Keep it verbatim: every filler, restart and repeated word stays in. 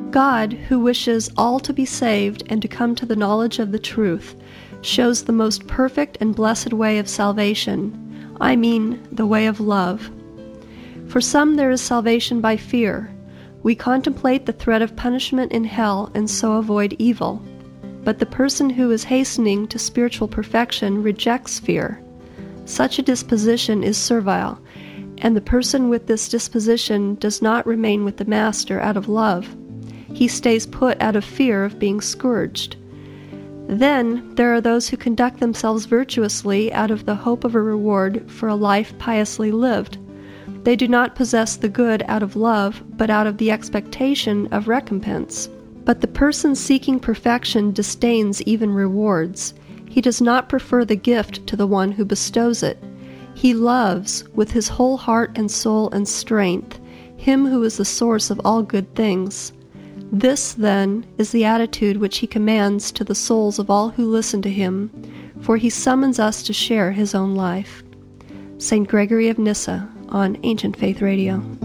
God, who wishes all to be saved and to come to the knowledge of the truth, shows the most perfect and blessed way of salvation, I mean the way of love. For some there is salvation by fear. We contemplate the threat of punishment in hell and so avoid evil. But the person who is hastening to spiritual perfection rejects fear. Such a disposition is servile, and the person with this disposition does not remain with the Master out of love. He stays put out of fear of being scourged. Then there are those who conduct themselves virtuously out of the hope of a reward for a life piously lived. They do not possess the good out of love, but out of the expectation of recompense. But the person seeking perfection disdains even rewards. He does not prefer the gift to the one who bestows it. He loves, with his whole heart and soul and strength, him who is the source of all good things. This, then, is the attitude which he commands to the souls of all who listen to him, for he summons us to share his own life. Saint Gregory of Nyssa, on Ancient Faith Radio.